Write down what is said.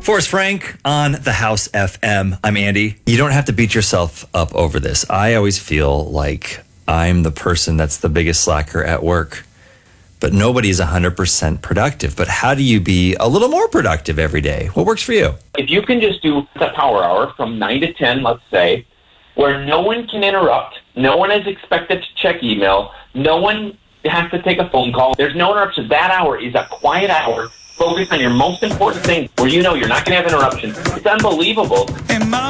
Forrest Frank on the House FM. I'm Andy. You don't have to beat yourself up over this. I always feel like I'm the person that's the biggest slacker at work. But nobody's 100% productive. But how do you be a little more productive every day? What works for you? If you can just do a power hour from 9 to 10, let's say, where no one can interrupt, no one is expected to check email, no one has to take a phone call, there's no interruption. That hour is a quiet hour. Focus on your most important thing where you know you're not going to have interruptions. It's unbelievable.